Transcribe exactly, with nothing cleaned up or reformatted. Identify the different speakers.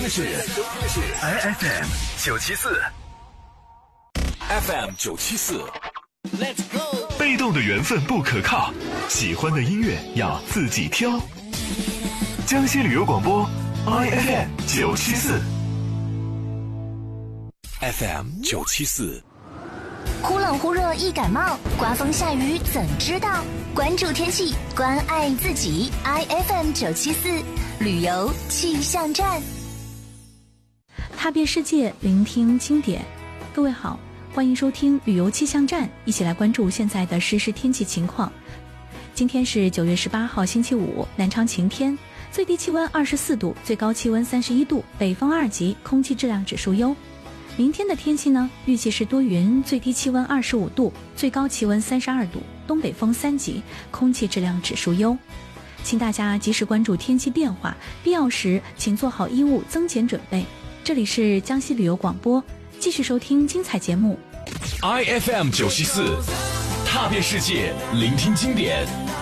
Speaker 1: 是 I F M 九七四 ，F M 九七四 ，Let's go。被动的缘分不可靠，喜欢的音乐要自己挑。江西旅游广播 I F M 九七四 ，F M 九七四。
Speaker 2: 忽冷忽热易感冒，刮风下雨怎知道？关注天气，关爱自己。I F M 九七四旅游气象站。
Speaker 3: 踏遍世界，聆听经典。各位好，欢迎收听旅游气象站，一起来关注现在的实时天气情况。今天是九月十八号星期五，南昌晴天，最低气温二十四度，最高气温三十一度，北风二级，空气质量指数优。明天的天气呢，预计是多云，最低气温二十五度，最高气温三十二度，东北风三级，空气质量指数优。请大家及时关注天气变化，必要时请做好衣物增减准备。这里是江西旅游广播，继续收听精彩节目。
Speaker 1: I F M 九七四，踏遍世界，聆听经典，